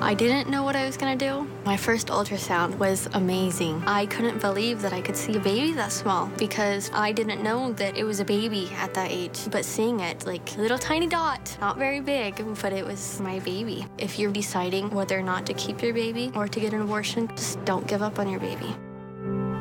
I didn't know what I was gonna do. My first ultrasound was amazing. I couldn't believe that I could see a baby that small because I didn't know that it was a baby at that age. But seeing it, like a little tiny dot, not very big, but it was my baby. If you're deciding whether or not to keep your baby or to get an abortion, just don't give up on your baby.